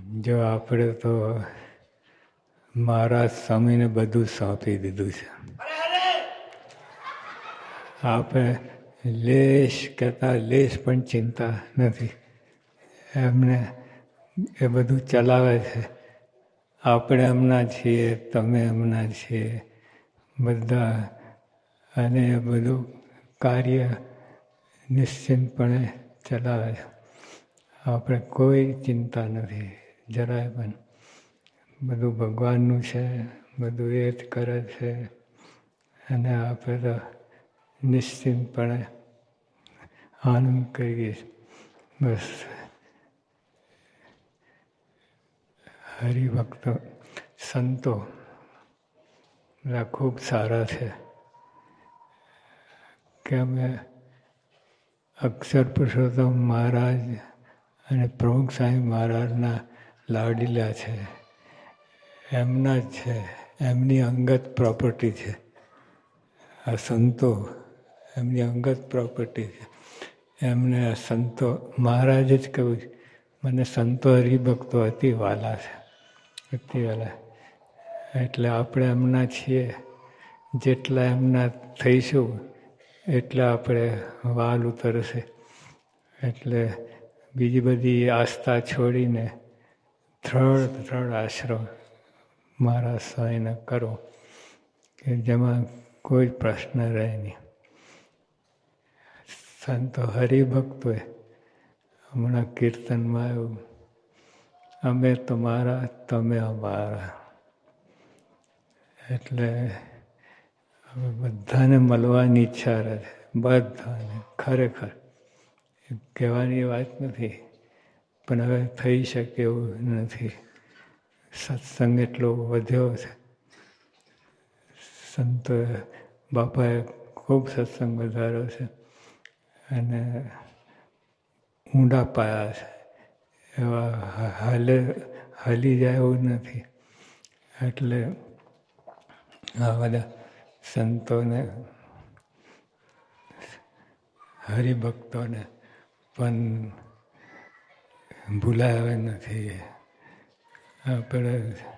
જો આપણે તો મહારાજ સ્વામીને બધું સોંપી દીધું છે. આપણે લેશ કહેતા લેશ પણ ચિંતા નથી. એમને એ બધું ચલાવે છે. આપણે એમના છીએ, તમે એમના છીએ બધા. અને એ બધું કાર્ય નિશ્ચિંતપણે ચલાવે છે. આપણે કોઈ ચિંતા નથી જરાય પણ. બધું ભગવાનનું છે, બધું એ જ કરે છે. અને આપણે તો નિશ્ચિંતપણે આનંદ કરીએ. બસ હરિભક્તો સંતો બધા ખૂબ સારા છે કે અમે અક્ષર પુરુષોત્તમ મહારાજ અને પ્રમુખ સ્વામી મહારાજના લાડીલા છે. એમના જ છે, એમની અંગત પ્રોપર્ટી છે. આ સંતો એમની અંગત પ્રોપર્ટી છે. એમને આ સંતો મહારાજે જ કહ્યું, મને સંતો હરિભક્તો અતિ વાલા છે, અતિ વાલા. એટલે આપણે એમના છીએ. જેટલા એમના થઈશું એટલા આપણે વાલ ઉતરશે. એટલે બીજી બધી આસ્થા છોડીને દ્રઢ આશ્રમ મહારાજ સ્વામીને કરો કે જેમાં કોઈ પ્રશ્ન રહે નહીં. સંતો હરિભક્તોએ હમણાં કીર્તનમાં આવ્યું, અમે તમારા તમે અમારા. એટલે હવે બધાને મળવાની ઈચ્છા રહે, બધાને. ખરેખર કહેવાની વાત નથી, પણ હવે થઈ શકે એવું નથી. સત્સંગ એટલો વધ્યો છે. સંતો બાપાએ ખૂબ સત્સંગ વધાર્યો છે અને ઊંડા પાયા છે. એવા હાલી જાય એવું નથી. એટલે આ બધા સંતોને હરિભક્તોને પણ ભૂલાયા નથી. આપણે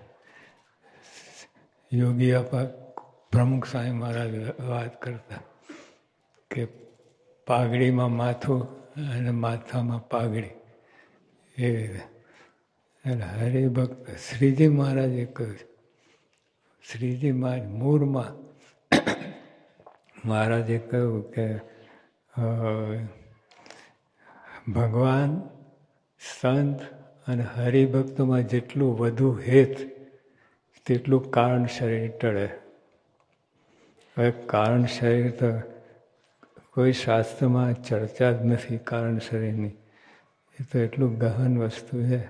યોગી આપા પ્રમુખ સ્વામી મહારાજ વાત કરતા કે પાઘડીમાં માથું અને માથામાં પાઘડી. એ હરિભક્ત શ્રીજી મહારાજે કહ્યું, શ્રીજી મહારાજ મૂળમાં મહારાજે કહ્યું કે ભગવાન, સંત અને હરિભક્તોમાં જેટલું વધુ હેત તેટલું કારણ શરીર ટળે. હવે કારણ શરીર તો કોઈ શાસ્ત્રમાં ચર્ચા જ નથી કારણ શરીરની. એ તો એટલું ગહન વસ્તુ છે.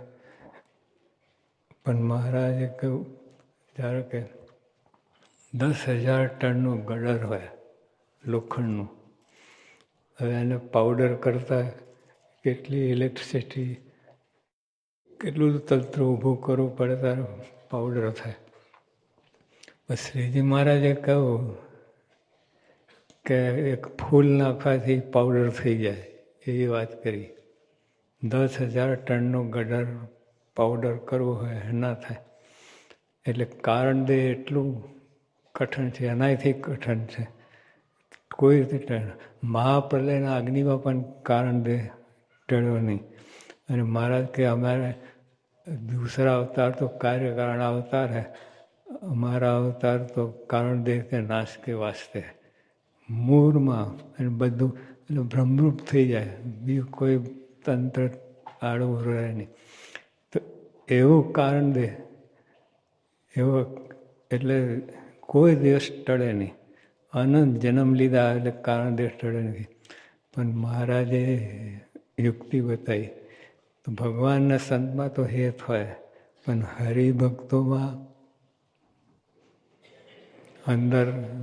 પણ મહારાજે કહ્યું, ધારો કે 10,000 ટનનું ગડર હોય લોખંડનું. હવે એને પાવડર કરતા કેટલી ઇલેક્ટ્રિસિટી, કેટલું તંત્ર ઊભું કરવું પડે ત્યારે પાવડર થાય. બસ શ્રીજી મહારાજે કહ્યું કે એક ફૂલ નાખવાથી પાવડર થઈ જાય, એવી વાત કરી. 10,000 ટનનું ગડર પાવડર કરવું હોય ના થાય. એટલે કારણ દે એટલું કઠણ છે, એનાથી કઠણ છે. કોઈ રીતે મહાપ્રલયના અગ્નિમાં પણ કારણ દે ટળ્યો નહીં. અને મહારાજ કે અમારે दूसरा अवतार तो कार्य कारण अवतार है, हमारा अवतार तो कारण देह के नाश के वास्ते है. મૂળમાં અને બધું એટલે બ્રહ્મરૂપ થઈ જાય, બીજું કોઈ તંત્ર આડવું રહે નહીં. તો એવું કારણ દે, એવો એટલે કોઈ દિવસ ટળે નહીં. અનંત જન્મ લીધા એટલે કારણ દેશ ટળે નથી. પણ મહારાજે યુક્તિ બતાવી. તો ભગવાનના સંતમાં તો હેત હોય, પણ હરિભક્તોમાં અંદર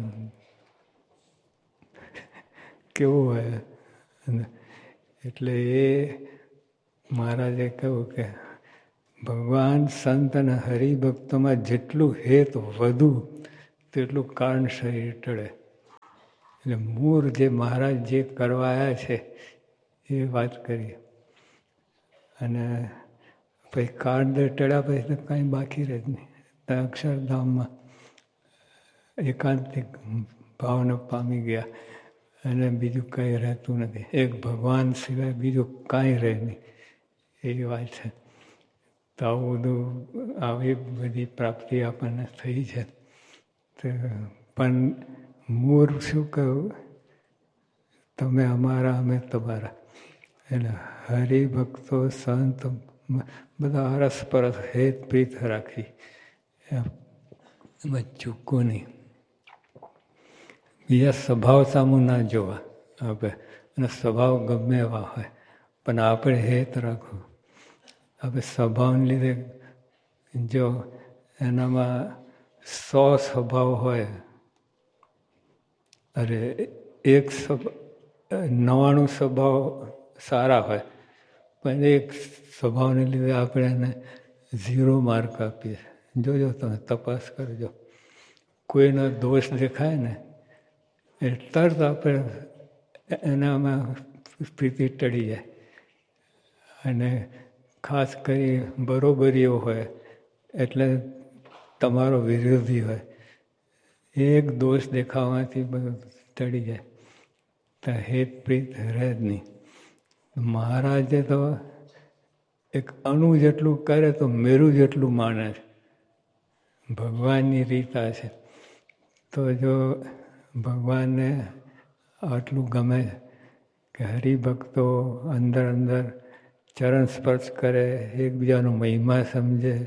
કેવું હોય. એટલે એ મહારાજે કહ્યું કે ભગવાન, સંત અને હરિભક્તોમાં જેટલું હેત વધુ તેટલું કારણ શરીર ટળે. એટલે મૂળ જે મહારાજ જે કરવા આવ્યા છે એ વાત કરી. અને પછી કાળદર ટળ્યા પછી તો કાંઈ બાકી રહે જ નહીં. ત્યાં અક્ષરધામમાં એકાંતિક ભાવને પામી ગયા અને બીજું કંઈ રહેતું નથી. એક ભગવાન સિવાય બીજું કાંઈ રહે નહીં એવી વાત છે. તો આવું બધું આવી બધી પ્રાપ્તિ આપણને થઈ છે. તો પણ મૂળ શું કહ્યું, તમે અમારા અમે તમારા. એટલે હરિભક્તો સંત બધા અરસપરસ હેત પ્રીત રાખી, એમાં ચૂકવું નહીં. બીજા સ્વભાવ સામું ના જોવા આપણે, અને સ્વભાવ ગમે એવા હોય પણ આપણે હેત રાખવું. આપણે સ્વભાવને લીધે જો એનામાં 100 સ્વભાવ હોય, અરે 99 સ્વભાવ સારા હોય, પણ એક સ્વભાવને લીધે આપણે એને 0 માર્ક આપીએ. જોજો, તમે તપાસ કરજો. કોઈનો દોષ દેખાય ને એ તરત આપણે એનામાં પ્રીતિ ટળી જાય. અને ખાસ કરી બરોબરીઓ હોય એટલે તમારો વિરોધી હોય, એક દોષ દેખાવાથી બધું ટળી જાય. તો હેત પ્રીત રહે જ નહીં. મહારાજે તો એક અણુ જેટલું કરે તો મેરુ જેટલું માને છે. ભગવાનની રીત આ છે. તો જો ભગવાનને આટલું ગમે કે હરિભક્તો અંદર અંદર ચરણ સ્પર્શ કરે, એકબીજાનો મહિમા સમજે,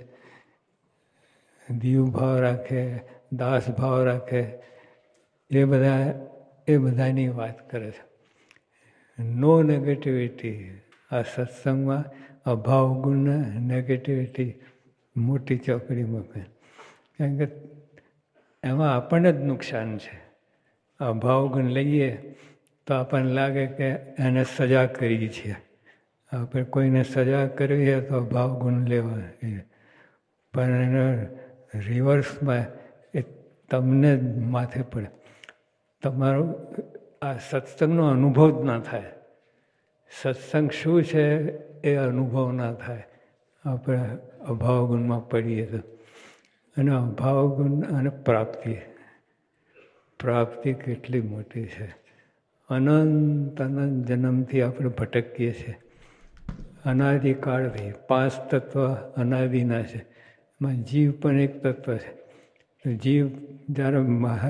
દીવ ભાવ રાખે, દાસ ભાવ રાખે, એ બધાની વાત કરે છે. નો નેગેટિવિટી. આ સત્સંગમાં અભાવ ગુણ નેગેટિવિટી મોટી ચોકડી મૂકે. કારણ કે એમાં આપણને જ નુકસાન છે. અભાવ ગુણ લઈએ તો આપણને લાગે કે એને સજા કરી છે. આપણે કોઈને સજા કરવી હોય તો અભાવ ગુણ લેવા, પણ એને રિવર્સમાં એ તમને જ માથે પડે. તમારો આ સત્સંગનો અનુભવ જ ના થાય. સત્સંગ શું છે એ અનુભવ ના થાય આપણે અભાવ ગુણમાં પડીએ તો. અને અભાવ ગુણ અને પ્રાપ્તિ કેટલી મોટી છે. અનંત જન્મથી આપણે ભટકીએ છીએ. અનાદિકાળથી 5 તત્વ અનાદિના છે. એમાં જીવ પણ એક તત્વ છે. જીવ જ્યારે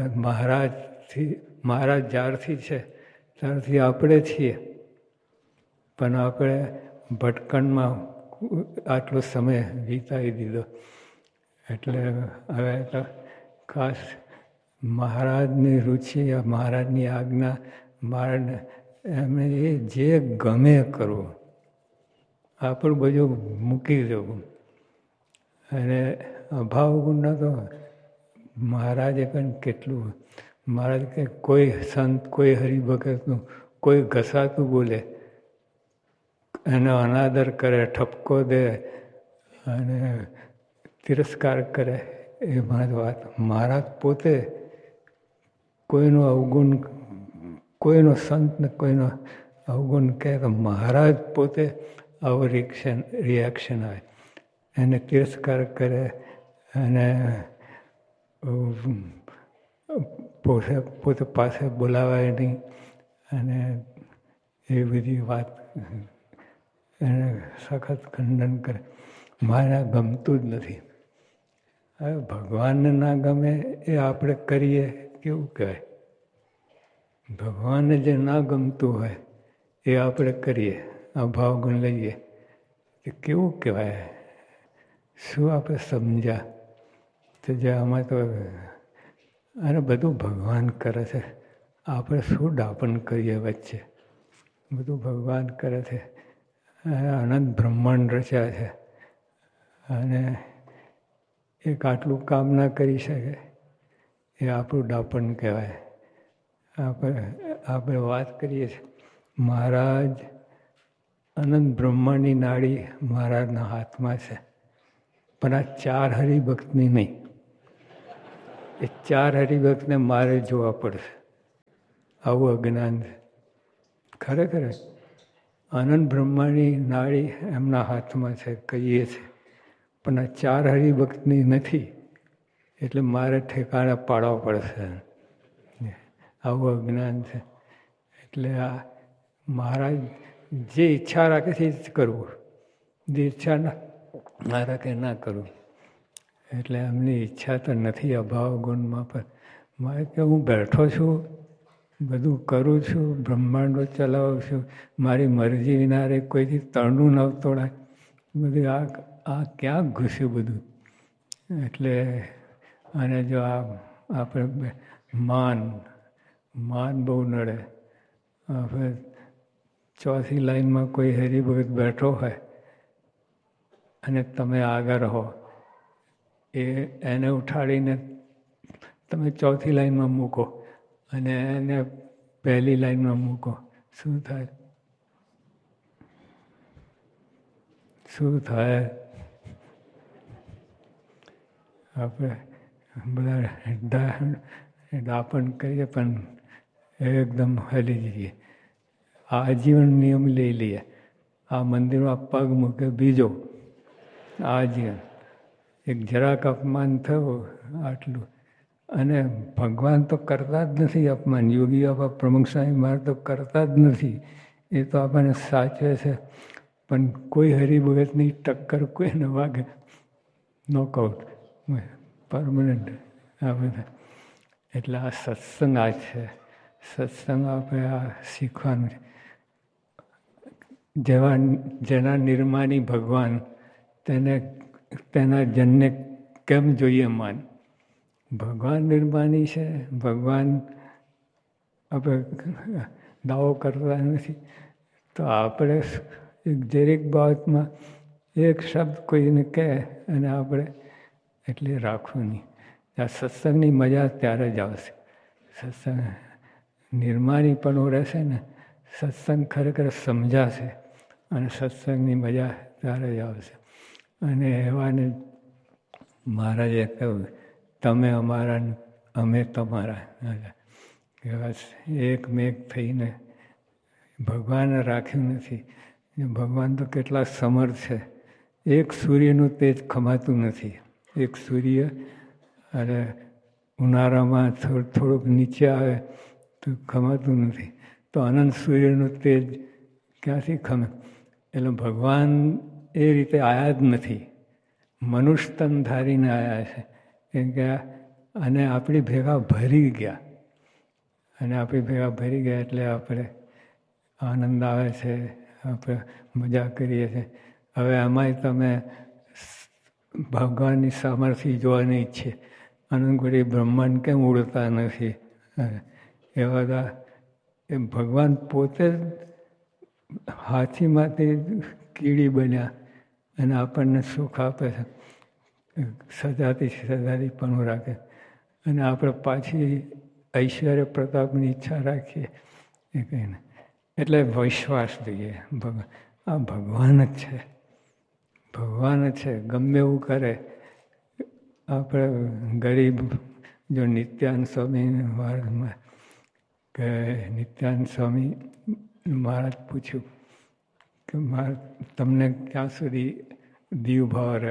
મહારાજ જ્યારથી છે ત્યારથી આપણે છીએ, પણ આપણે ભટકણમાં આટલો સમય વિતાવી દીધો. એટલે હવે તો ખાસ મહારાજની રુચિ, મહારાજની આજ્ઞા, મહારાજને એમને એ જે ગમે કરવું, આપણું બધું મૂકી દેવું. અને અભાવ ગુણના તો મહારાજે પણ કેટલું, મહારાજ કે કોઈ સંત, કોઈ હરિભગતનું કોઈ ઘસાતું બોલે, એનો અનાદર કરે, ઠપકો દે અને તિરસ્કાર કરે, એ મારી વાત. મહારાજ પોતે કોઈનો અવગુણ, કોઈનો સંતને કોઈનો અવગુણ કહે તો મહારાજ પોતે આવું રિએક્શન આવે, એને તિરસ્કાર કરે અને પોતે પાસે બોલાવાય નહીં. અને એ બધી વાત એને સખત ખંડન કરે. મારે ગમતું જ નથી. હવે ભગવાનને ના ગમે એ આપણે કરીએ કેવું કહેવાય? ભગવાનને જે ના ગમતું હોય એ આપણે કરીએ, અભાવ ગુણ લઈએ, એ કેવું કહેવાય? શું આપણે સમજ્યા? તો જે આમાં તો અને બધું ભગવાન કરે છે, આપણે શું ડાપણ કરીએ વચ્ચે? બધું ભગવાન કરે છે. અનંત બ્રહ્માંડ રચ્યા છે અને એક આટલું કામ ના કરી શકે એ આપણું ડાપણ કહેવાય. આપણે વાત કરીએ છીએ મહારાજ, અનંત બ્રહ્માંડની નાડી મહારાજના હાથમાં છે, પણ આ 4 હરિભક્તની નહીં. એ 4 હરિભક્તને મારે જોવા પડશે. આવું અજ્ઞાન છે ખરેખર. આનંદ બ્રહ્માની નાળી એમના હાથમાં છે, કહીએ છે, પણ આ 4 હરિભક્તની નથી, એટલે મારે ઠેકાણે પાડવા પડશે. આવું અજ્ઞાન છે. એટલે આ મહારાજ જે ઈચ્છા રાખે છે એ જ કરવું, જે ઈચ્છા ના રાખે ના કરવું. એટલે એમની ઈચ્છા તો નથી અભાવ ગુણમાં, પણ મારે કે હું બેઠો છું, બધું કરું છું, બ્રહ્માંડો ચલાવું છું, મારી મરજી વિના રે કોઈથી તરણું ન તોડાય. બધું આ ક્યાં ઘૂસ્યું બધું. એટલે અને જો આપણે માન બહુ નડે. આપણે 4થી લાઈનમાં કોઈ હરિભગત બેઠો હોય અને તમે આગળ રહો, એને ઉઠાડીને તમે 4થી લાઈનમાં મૂકો અને એને 1લી લાઈનમાં મૂકો, શું થાય? શું થાય? આપણે બધા દાપણ કરીએ પણ એકદમ હલી જઈએ. આજીવન નિયમ લઈ લઈએ. આ મંદિરમાં પગ મૂકે બીજો આજીવન. એક જરાક અપમાન થયું આટલું, અને ભગવાન તો કરતા જ નથી અપમાન. યોગી બાપા પ્રમુખ સ્વામી મહારાજ તો કરતા જ નથી. એ તો આપણને સાચવે છે, પણ કોઈ હરિભગતની ટક્કર કોઈને વાગે નોકઆઉટ પરમનન્ટ. આ બધા એટલે આ સત્સંગ આ છે. સત્સંગ આપણે આ શીખવાનું છે. જેના નિર્માની ભગવાન તેના જનને કેમ જોઈએ માન? ભગવાન નિર્માની છે. ભગવાન આપણે દાવો કરતા નથી, તો આપણે દરેક બાબતમાં એક શબ્દ કોઈને કહે અને આપણે એટલે રાખવું નહીં. આ સત્સંગની મજા ત્યારે જ આવશે. સત્સંગ નિર્માની પણ રહેશે ને, સત્સંગ ખરેખર સમજાશે અને સત્સંગની મજા ત્યારે જ આવશે. અને એવાને મહારાજે કહ્યું, તમે અમારા અમે તમારા. એકમેક થઈને ભગવાને રાખ્યું નથી. ભગવાન તો કેટલા સમર્થ છે. એક સૂર્યનું તેજ ખમાતું નથી. એક સૂર્ય અને ઉનાળામાં થોડુંક નીચે આવે તો ખમાતું નથી, તો અનંત સૂર્યનું તેજ ક્યાંથી ખમે? એટલે ભગવાન એ રીતે આવ્યા જ નથી. મનુષ્ય તન ધારીને આવ્યા છે. કેમ કે અને આપણી ભેગા ભરી ગયા. અને આપણી ભેગા ભરી ગયા એટલે આપણે આનંદ આવે છે, આપણે મજા કરીએ છીએ. હવે આમાંય તમે ભગવાનની સામર્થ્ય જોવાની ઈચ્છે, અનંતકોટી બ્રહ્માંડ કેમ ઉડતા નથી? એ બધા એ ભગવાન પોતે હાથીમાંથી કીડી બન્યા અને આપણને સુખ આપે છે, સજાતી પણ રાખે. અને આપણે પાછી ઐશ્વર્ય પ્રતાપની ઈચ્છા રાખીએ એ કહીને. એટલે વિશ્વાસ જોઈએ. આ ભગવાન જ છે. ભગવાન જ છે. ગમે એવું કરે. આપણે ગરીબ જો નિત્યાનંદ સ્વામી મહારાજમાં કે નિત્યાનંદ સ્વામી મહારાજ પૂછ્યું કે તમને ક્યાં સુધી દીવ ભાવ રહે?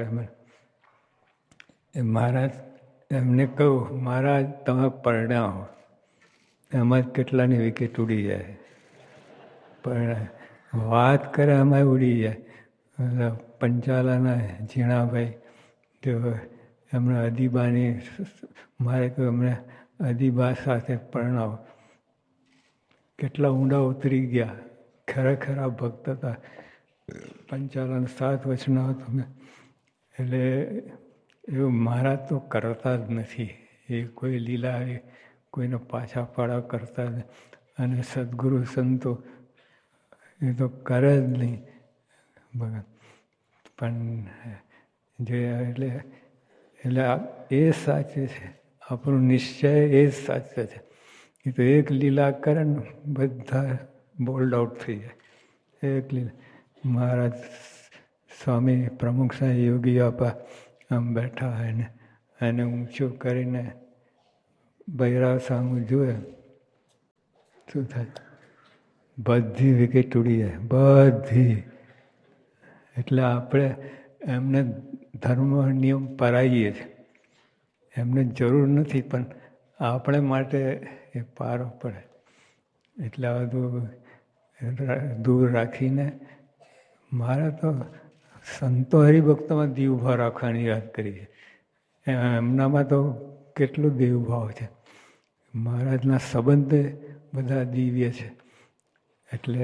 એ મહારાજ એમને કહ્યું, મહારાજ તમે પરણ્યા હો, એમાં જ કેટલાની વિકેટ ઉડી જાય. પણ વાત કરે એમાં ઉડી જાય. પંચાલાના ઝીણાભાઈ જો એમણે અદીબાની મારે કહ્યું એમને અદીબા સાથે પરણાવો. કેટલા ઊંડા ઉતરી ગયા. ખરેખર આ ભક્ત હતા. પંચાલન 7 વર્ષના હતો. એટલે એવું મહારાજ તો કરતા જ નથી. એ કોઈ લીલા એ કોઈને પાછા પાડા કરતા જ. અને સદગુરુ સંતો એ તો કરે જ નહીં ભગત. પણ જે એટલે એ સાચે છે. આપણો નિશ્ચય એ જ સાચે છે. એ તો એક લીલા કરે ને બધા બોલ્ડ આઉટ થઈ જાય. એક લીલા મહારાજ સ્વામી પ્રમુખ સાહેબ યોગી આપા આમ બેઠા હોય ને એને ઊંચું કરીને બૈરાવ સામું જુએ શું થાય? બધી વિકેટ ઉડી જાય, બધી. એટલે આપણે એમને ધર્મ નિયમ પરાઈએ છીએ. એમને જરૂર નથી, પણ આપણે માટે એ પારો પડે. એટલે આ બધું દૂર રાખીને મારે તો સંતો હરિભક્તોમાં દીવભાવ રાખવાની યાદ કરી છે. એમનામાં તો કેટલું દેવભાવ છે. મહારાજના સંબંધે બધા દિવ્ય છે. એટલે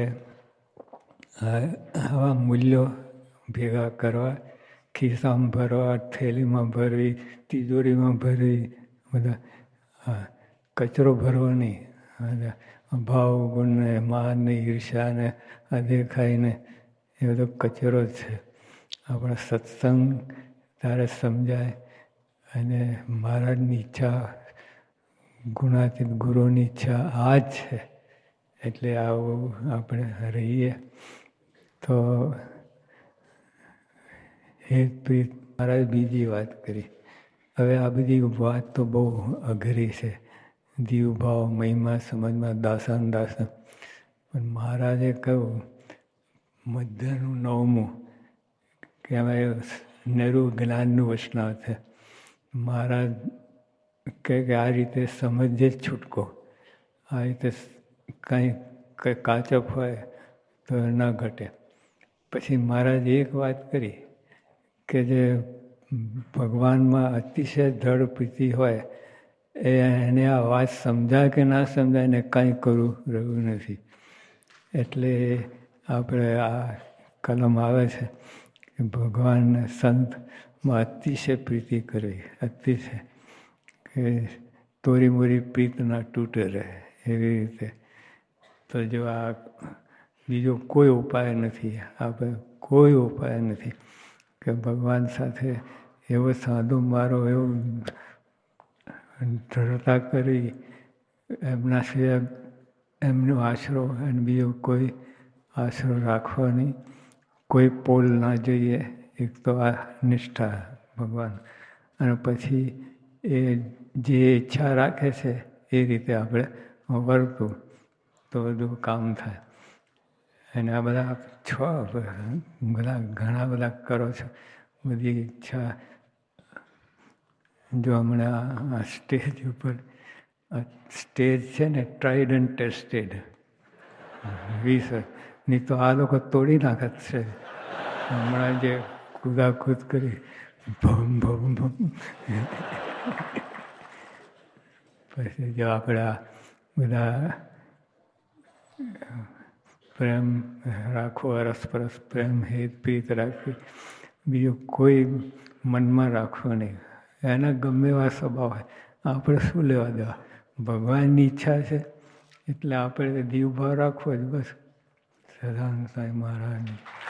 આવા મૂલ્યો ભેગા કરવા, ખિસ્સામાં ભરવા, થેલીમાં ભરવી, તિજોરીમાં ભરવી, બધા કચરો ભરવો નહીં. ભાવ ગુણને, માનને, ઈર્ષ્યાને, અદેખાઈને એ બધો કચરો જ છે. આપણા સત્સંગ ત્યારે સમજાય અને મહારાજની ઈચ્છા, ગુણાતીત ગુરુની ઈચ્છા આ જ છે. એટલે આવું આપણે રહીએ તો હેતપ્રીત. મહારાજ બીજી વાત કરી. હવે આ બધી વાત તો બહુ અઘરી છે. દીવભાવ, મહિમા સમજમાં દાસન દાસન. પણ મહારાજે કહ્યું મધ્યનું 9મું કે એમાં નેરુ જ્ઞાનનું વૈષ્ણવ છે. મહારાજ કહે કે આ રીતે સમજે જ છૂટકો. આ રીતે કંઈ કાચપ હોય તો ન ઘટે. પછી મહારાજે એક વાત કરી કે જે ભગવાનમાં અતિશય દ્રઢ પ્રીતિ હોય એને આ વાત સમજાય કે ના સમજાય એને કંઈ કરવું રહ્યું નથી. એટલે આપણે આ કલમ આવે છે કે ભગવાનને સંતમાં અતિશય પ્રીતિ કરવી, અતિશય કે તોરી મોરી પ્રીત ના તૂટે રહે એવી રીતે. તો જો આ બીજો કોઈ ઉપાય નથી, આપણે કોઈ ઉપાય નથી કે ભગવાન સાથે એવો સાધુ મારો એવો દ્રઢતા કરી એમના સિવાય એમનો આશરો અને બીજો કોઈ આશરો રાખવો નહીં. કોઈ પોલ ના જોઈએ. એક તો આ નિષ્ઠા ભગવાન, અને પછી એ જે ઈચ્છા રાખે છે એ રીતે આપણે વર્તું તો બધું કામ થાય. અને આ બધા બધા ઘણા બધા કરો છો. બધી ઈચ્છા જો હમણાં આ સ્ટેજ ઉપર સ્ટેજ છે ને ટ્રાઈડ એન્ડ ટેસ્ટેડ 20 નહીં તો આ લોકો તોડી નાખત છે. હમણાં જે કૂદાકૂદ કરી ભમ ભમ ભમ. પછી જો આપણે બધા પ્રેમ રાખવો, અરસપરસ પ્રેમ હેત પ્રીત રાખવી, બીજું કોઈ મનમાં રાખવો નહીં. એના ગમે એવા સ્વભાવ હોય, આપણે શું લેવા દેવા. ભગવાનની ઈચ્છા છે એટલે આપણે દીવભાવ રાખવો જ બસ. સદાનંદ સાંઈ મહારાજ.